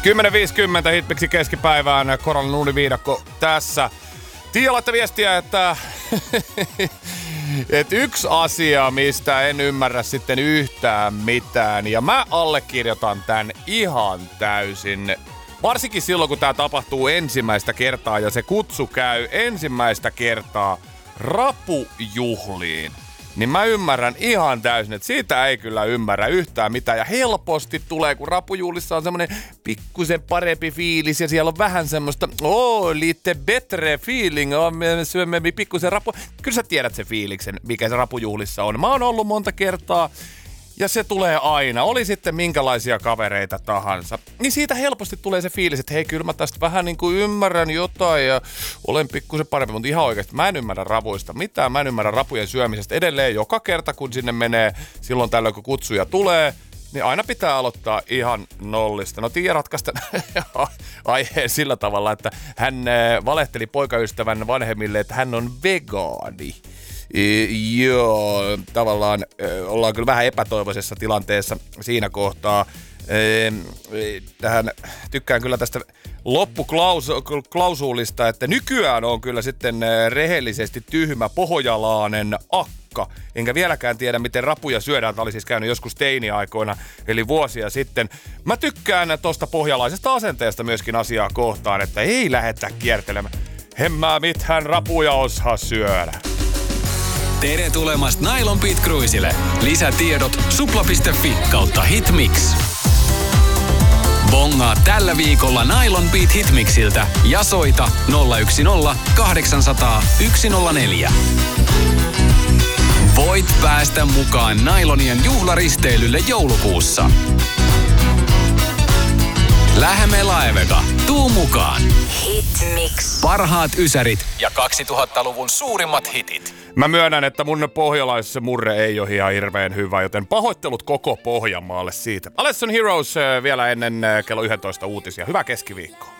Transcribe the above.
10.50 Hitmixin keskipäivään, Korallinen Univiidakko tässä. Tiia laittoi viestiä, että yksi asia, mistä en ymmärrä sitten yhtään mitään, ja mä allekirjoitan tän ihan täysin. Varsinkin silloin, kun tää tapahtuu ensimmäistä kertaa ja se kutsu käy ensimmäistä kertaa rapujuhliin. Niin mä ymmärrän ihan täysin, että siitä ei kyllä ymmärrä yhtään mitään. Ja helposti tulee, kun rapujuhlissa on semmonen pikkusen parempi fiilis ja siellä on vähän semmoista lite better feeling, me syömme pikkusen rapu. Kyllä sä tiedät sen fiiliksen, mikä se rapujuhlissa on. Mä oon ollut monta kertaa ja se tulee aina. Oli sitten minkälaisia kavereita tahansa. Niin siitä helposti tulee se fiilis, että hei, kyllä mä tästä vähän niin kuin ymmärrän jotain ja olen pikkusen parempi. Mutta ihan oikeasti mä en ymmärrä ravuista mitään. Mä en ymmärrä rapujen syömisestä edelleen joka kerta, kun sinne menee silloin tällöin, kun kutsuja tulee. Niin aina pitää aloittaa ihan nollista. No Tiia ratkaista aiheen sillä tavalla, että hän valehteli poikaystävän vanhemmille, että hän on vegaani. Joo, tavallaan ollaan kyllä vähän epätoivoisessa tilanteessa siinä kohtaa. Tykkään kyllä tästä loppuklausuulista, että nykyään on kyllä sitten rehellisesti tyhmä pohjalaanen akka. Enkä vieläkään tiedä, miten rapuja syödään. Tämä oli siis käynyt joskus teiniaikoina, eli vuosia sitten. Mä tykkään tosta pohjalaisesta asenteesta myöskin asiaa kohtaan, että ei lähdetä kiertelemään. En mä mitään rapuja osaa syödä. Tere tulemasta Nailon Beat Cruiselle. Lisätiedot supla.fi/hitmix. Bongaa tällä viikolla Nailon Beat Hitmixiltä ja soita 010 800 104. Voit päästä mukaan Nailonien juhlaristeilylle joulukuussa. Läheme Laevega. Tuu mukaan. Hitmix. Parhaat ysärit ja 2000-luvun suurimmat hitit. Mä myönnän, että mun pohjalaisessa murre ei ole ihan hirveän hyvä, joten pahoittelut koko Pohjanmaalle siitä. Alesson Heroes vielä ennen kello 11 uutisia. Hyvää keskiviikkoa.